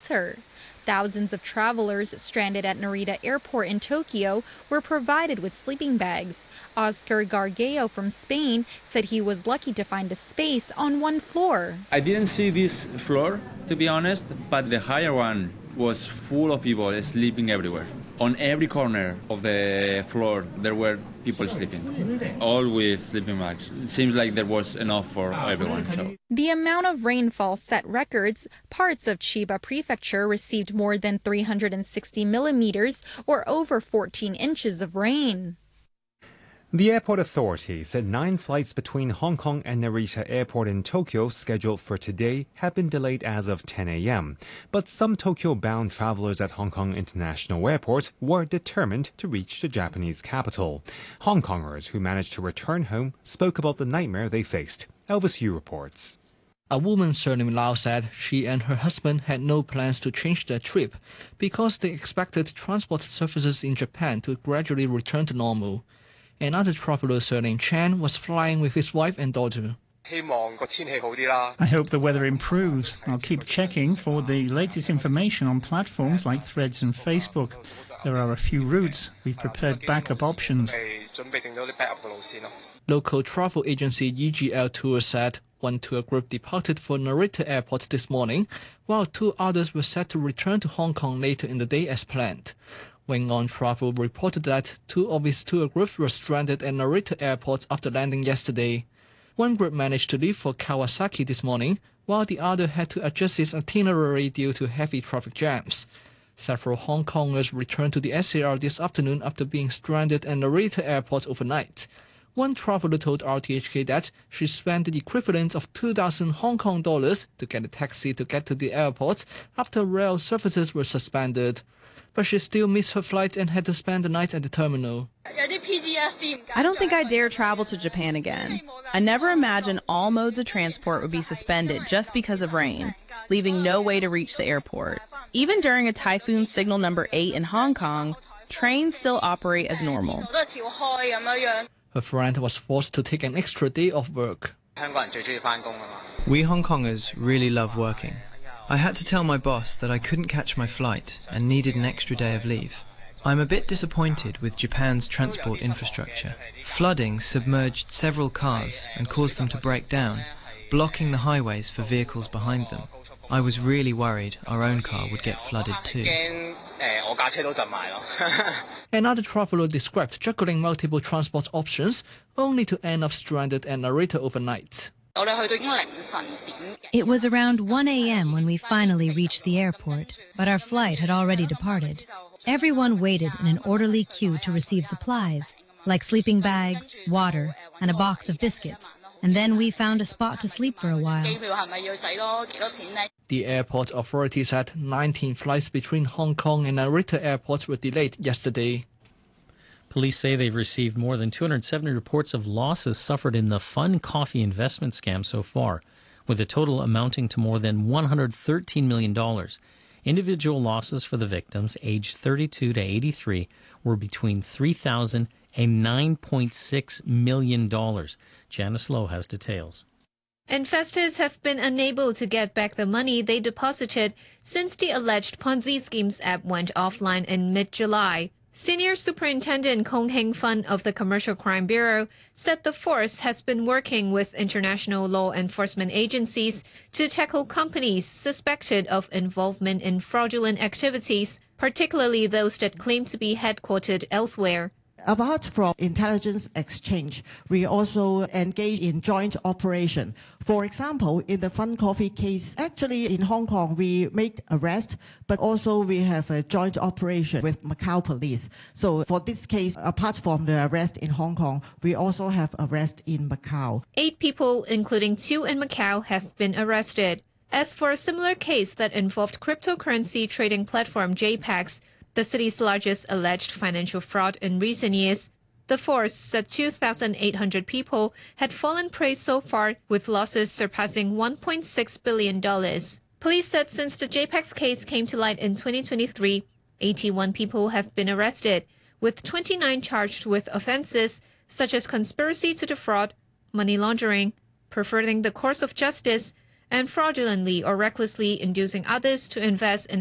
shelter. Thousands of travelers stranded at Narita Airport in Tokyo were provided with sleeping bags. Oscar Gargeo from Spain said he was lucky to find a space on one floor. I didn't see this floor, to be honest, but the higher one was full of people sleeping everywhere. On every corner of the floor, there were people sleeping, all with sleeping bags. It seems like there was enough for everyone. So. The amount of rainfall set records. Parts of Chiba Prefecture received more than 360 millimeters, or over 14 inches of rain. The airport authority said 9 flights between Hong Kong and Narita Airport in Tokyo scheduled for today have been delayed as of 10 a.m. But some Tokyo-bound travelers at Hong Kong International Airport were determined to reach the Japanese capital. Hong Kongers who managed to return home spoke about the nightmare they faced. Elvis Yu reports. A woman surnamed Lau said she and her husband had no plans to change their trip because they expected transport services in Japan to gradually return to normal. Another traveler surnamed Chan was flying with his wife and daughter. I hope the weather improves. I'll keep checking for the latest information on platforms like Threads and Facebook. There are a few routes. We've prepared backup options. Local travel agency EGL Tours said one tour group departed for Narita Airport this morning, while 2 others were set to return to Hong Kong later in the day as planned. Wing On Travel reported that 2 of its tour groups were stranded at Narita Airport after landing yesterday. One group managed to leave for Kawasaki this morning, while the other had to adjust its itinerary due to heavy traffic jams. Several Hong Kongers returned to the SAR this afternoon after being stranded at Narita Airport overnight. One traveler told RTHK that she spent the equivalent of 2,000 Hong Kong dollars to get a taxi to get to the airport after rail services were suspended. But she still missed her flight and had to spend the night at the terminal. I don't think I dare travel to Japan again. I never imagined all modes of transport would be suspended just because of rain, leaving no way to reach the airport. Even during a typhoon signal number 8 in Hong Kong, trains still operate as normal. Her friend was forced to take an extra day off work. We Hong Kongers really love working. I had to tell my boss that I couldn't catch my flight and needed an extra day of leave. I'm a bit disappointed with Japan's transport infrastructure. Flooding submerged several cars and caused them to break down, blocking the highways for vehicles behind them. I was really worried our own car would get flooded too. Another traveler described juggling multiple transport options only to end up stranded at Narita overnight. It was around 1 a.m. when we finally reached the airport, but our flight had already departed. Everyone waited in an orderly queue to receive supplies, like sleeping bags, water, and a box of biscuits. And then we found a spot to sleep for a while. The airport authorities said 19 flights between Hong Kong and Narita airports were delayed yesterday. Police say they've received more than 270 reports of losses suffered in the Fun Coffee investment scam so far, with a total amounting to more than $113 million. Individual losses for the victims, aged 32 to 83, were between $3,000 and $9.6 million. Janice Lowe has details. Investors have been unable to get back the money they deposited since the alleged Ponzi schemes app went offline in mid-July. Senior Superintendent Kong Heng Fun of the Commercial Crime Bureau said the force has been working with international law enforcement agencies to tackle companies suspected of involvement in fraudulent activities, particularly those that claim to be headquartered elsewhere. Apart from intelligence exchange, we also engage in joint operation. For example, in the Fun Coffee case, actually in Hong Kong, we make arrest, but also we have a joint operation with Macau police. So for this case, apart from the arrest in Hong Kong, we also have arrest in Macau. 8 people, including 2 in Macau, have been arrested. As for a similar case that involved cryptocurrency trading platform JPEX, the city's largest alleged financial fraud in recent years, the force said 2,800 people had fallen prey so far, with losses surpassing $1.6 billion. Police said since the JPEX case came to light in 2023, 81 people have been arrested, with 29 charged with offenses such as conspiracy to defraud, money laundering, perverting the course of justice, and fraudulently or recklessly inducing others to invest in